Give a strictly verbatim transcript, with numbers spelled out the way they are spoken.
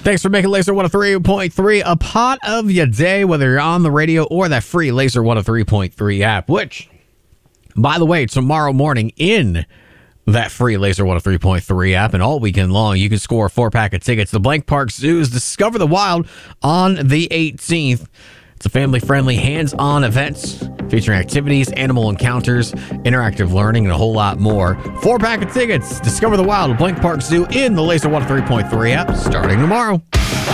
Thanks for making Laser one oh three point three a part of your day, whether you're on the radio or that free Laser one oh three point three app, which, by the way, tomorrow morning in that free Laser one oh three point three app and all weekend long, you can score a four-pack of tickets to Blank Park Zoo's Discover the Wild on the eighteenth. It's a family-friendly, hands-on event featuring activities, animal encounters, interactive learning, and a whole lot more. Four-pack of tickets. Discover the Wild at Blank Park Zoo in the Laser one oh three point three app starting tomorrow.